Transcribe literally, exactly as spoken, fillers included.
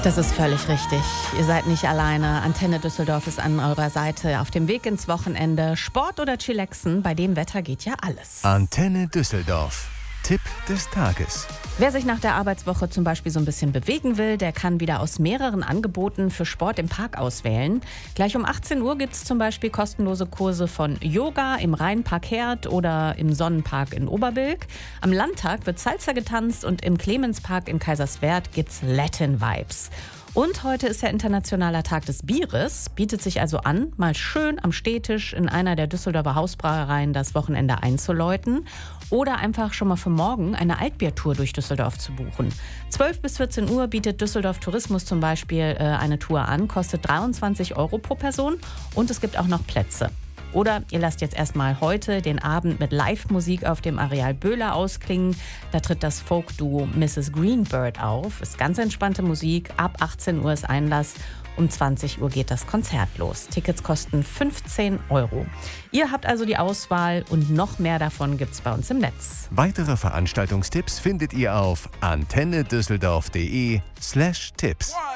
Das ist völlig richtig. Ihr seid nicht alleine. Antenne Düsseldorf ist an eurer Seite. Auf dem Weg ins Wochenende. Sport oder Chillaxen, bei dem Wetter geht ja alles. Antenne Düsseldorf. Tipp des Tages. Wer sich nach der Arbeitswoche zum Beispiel so ein bisschen bewegen will, der kann wieder aus mehreren Angeboten für Sport im Park auswählen. Gleich um achtzehn Uhr gibt es zum Beispiel kostenlose Kurse von Yoga im Rheinpark Herd oder im Sonnenpark in Oberbilk. Am Landtag wird Salsa getanzt und im Clemenspark in Kaiserswerth gibt's Latin Vibes. Und heute ist ja Internationaler Tag des Bieres. Bietet sich also an, mal schön am Stehtisch in einer der Düsseldorfer Hausbrauereien das Wochenende einzuläuten oder einfach schon mal für morgen eine Altbiertour durch Düsseldorf zu buchen. zwölf bis vierzehn Uhr bietet Düsseldorf Tourismus zum Beispiel äh, eine Tour an, kostet dreiundzwanzig Euro pro Person und es gibt auch noch Plätze. Oder ihr lasst jetzt erstmal heute den Abend mit Live-Musik auf dem Areal Böhler ausklingen. Da tritt das Folk-Duo Misses Greenbird auf. Ist ganz entspannte Musik. Ab achtzehn Uhr ist Einlass. Um zwanzig Uhr geht das Konzert los. Tickets kosten fünfzehn Euro. Ihr habt also die Auswahl und noch mehr davon gibt's bei uns im Netz. Weitere Veranstaltungstipps findet ihr auf antennedüsseldorf.de slash Tipps.